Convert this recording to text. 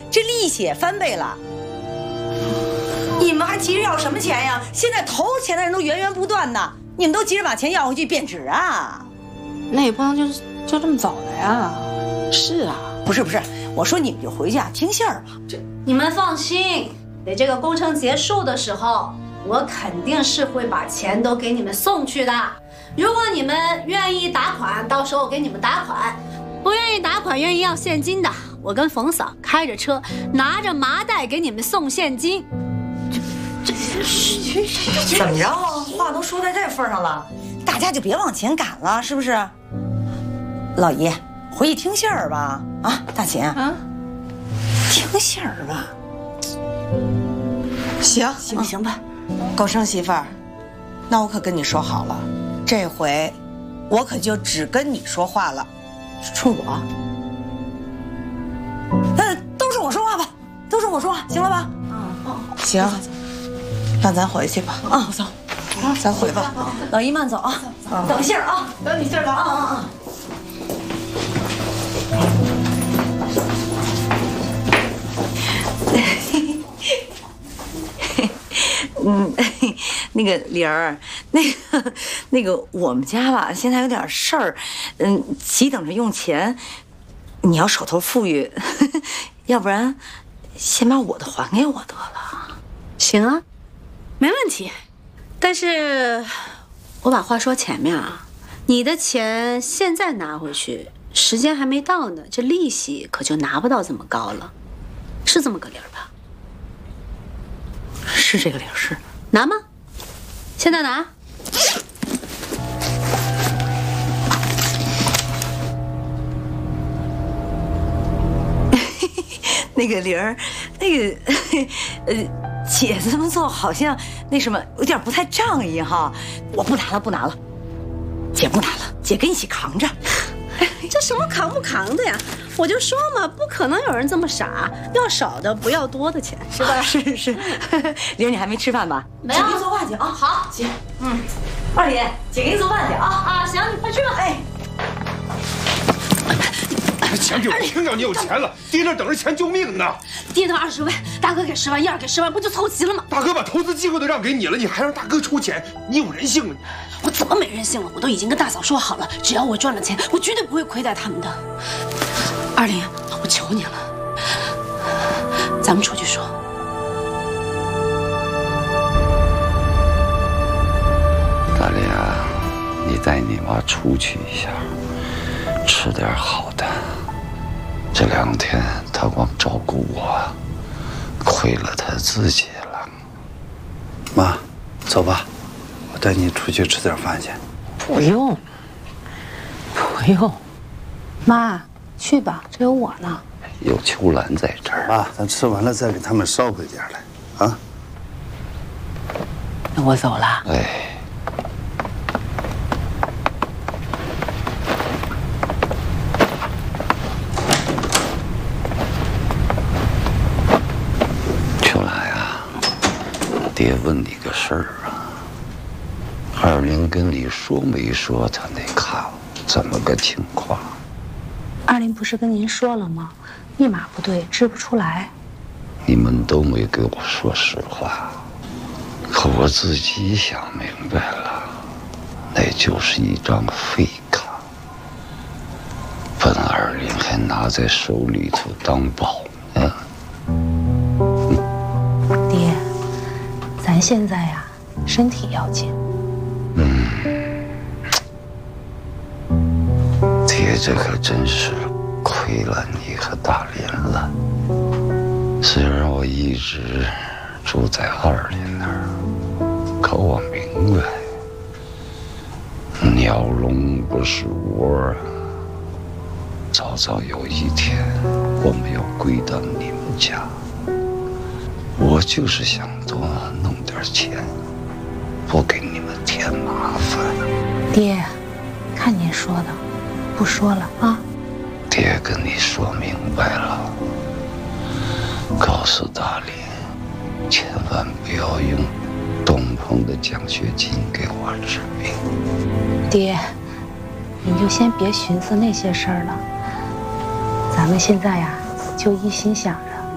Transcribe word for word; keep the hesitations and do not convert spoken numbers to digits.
这利息也翻倍了。你们还急着要什么钱呀？现在投钱的人都源源不断的，你们都急着把钱要回去贬值啊？ 那也不能就是就这么走了呀。是啊， 不是不是，我说你们就回去啊，听信儿吧。这你们放心，等这个工程结束的时候，我肯定是会把钱都给你们送去的。如果你们愿意打款，到时候我给你们打款；不愿意打款，愿意要现金的，我跟冯嫂开着车，拿着麻袋给你们送现金。这这怎么着啊？话都说在这份上了，大家就别往前赶了，是不是？老姨，回去听信儿吧。啊，大秦啊，听信儿吧。 行行行吧，高升媳妇儿，那我可跟你说好了，这回我可就只跟你说话了。 冲我？那都是我说话吧，都是我说话，行了吧？ 嗯，行，那咱回去吧。啊，走，咱回吧。 老姨慢走啊，等信儿啊，等你信儿了啊啊啊！嗯，那个玲儿，那个那个，我们家吧现在有点事儿，嗯，急等着用钱，你要手头富裕，要不然先把我的还给我得了。 行啊，没问题。但是我把话说前面啊，你的钱现在拿回去，时间还没到呢，这利息可就拿不到这么高了，是这么个理儿吧？ 是这个理儿，是拿吗？现在拿。 那个玲儿，那个呃，姐这么做好像那什么有点不太仗义哈。我不拿了，不拿了，姐不拿了，姐跟一起扛着。 这什么扛不扛的呀？我就说嘛，不可能有人这么傻，要少的不要多的钱，是吧？ 是是，玲儿你还没吃饭吧？ 没有， 姐给你做饭去啊。 好， 姐，嗯，二姐，姐给你做饭去啊。 啊，行，你快去吧。 哎。 钱给我听着，你有钱了，爹那等着钱救命呢。 爹那二十万，大哥给十万，一二给十万，不就凑齐了吗？ 大哥把投资机会都让给你了，你还让大哥出钱，你有人性吗？ 我怎么没人性了？我都已经跟大嫂说好了，只要我赚了钱，我绝对不会亏待他们的。二林，我求你了，咱们出去说。 大林啊，你带你妈出去一下，吃点好的。这两天她光照顾我，亏了她自己了。 妈，走吧，我带你出去吃点饭去。 不用，不用，妈，去吧，这有我呢。 有秋兰在这儿。 妈，咱吃完了再给他们捎回点来，啊？ 那我走了。 哎。爹问你个事儿啊，二林跟你说没说他那卡怎么个情况？ 二林不是跟您说了吗？密码不对，支不出来。 你们都没给我说实话，可我自己想明白了，那就是一张废卡。本二林还拿在手里头当宝呢。 爹。咱现在呀，身体要紧。 嗯，爹，这可真是亏了你和大林了。虽然我一直住在二林那儿，可我明白，鸟笼不是窝啊。早早有一天，我们要归到你们家。我就是想多弄点钱，不给你们添麻烦。 爹，看您说的，不说了啊。 爹跟你说明白了，告诉大林，千万不要用东鹏的奖学金给我治病。 爹，您就先别寻思那些事儿了，咱们现在呀，就一心想着